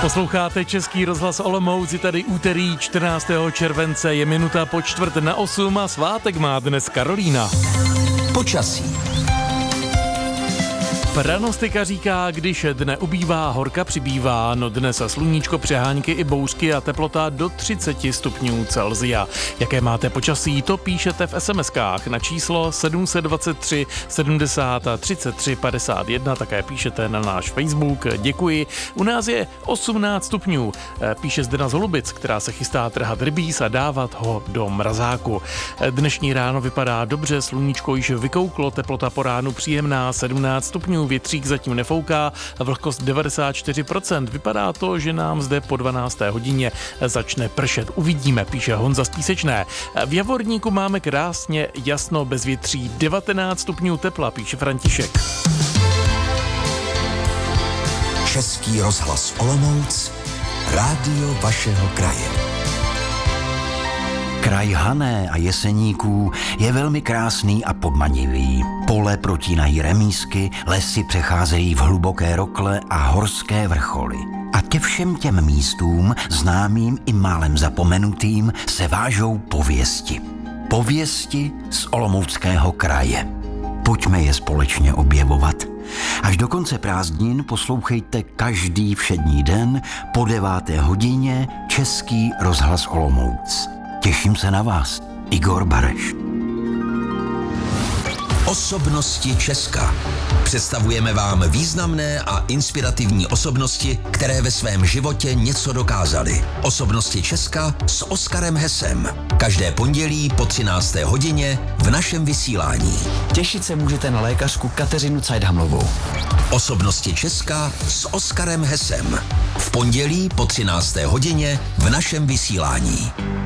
Posloucháte Český rozhlas Olomouc, je tady úterý 14. července, je 7:45 a svátek má dnes Karolína. Počasí. Pranostika říká, když dne ubývá, horka přibývá, no dnes sluníčko, přehánky i bouřky a teplota do 30 stupňů Celsia. Jaké máte počasí, to píšete v SMS-kách na číslo 723 70 33 51, také píšete na náš Facebook, děkuji. U nás je 18 stupňů, píše Zdena z Holubic, která se chystá trhat rybíz a dávat ho do mrazáku. Dnešní ráno vypadá dobře, sluníčko již vykouklo, teplota po ránu příjemná 17 stupňů, větřík zatím nefouká, vlhkost 94%. Vypadá to, že nám zde po 12. hodině začne pršet. Uvidíme, píše Honza z Písečné. V Javorníku máme krásně jasno bez větří, 19 stupňů tepla, píše František. Český rozhlas Olomouc, rádio vašeho kraje. Kraj Hané a Jeseníků je velmi krásný a podmanivý. Pole protínají remísky, lesy přecházejí v hluboké rokle a horské vrcholy. A ke všem těm místům, známým i málem zapomenutým, se vážou pověsti. Pověsti z Olomouckého kraje. Pojďme je společně objevovat. Až do konce prázdnin poslouchejte každý všední den po 9. hodině Český rozhlas Olomouc. Těším se na vás, Igor Bareš. Osobnosti Česka. Představujeme vám významné a inspirativní osobnosti, které ve svém životě něco dokázaly. Osobnosti Česka s Oskarem Hesem. Každé pondělí po 13. hodině v našem vysílání. Těšit se můžete na lékařku Kateřinu Cajdhamlovou. Osobnosti Česka s Oskarem Hesem. V pondělí po 13. hodině v našem vysílání.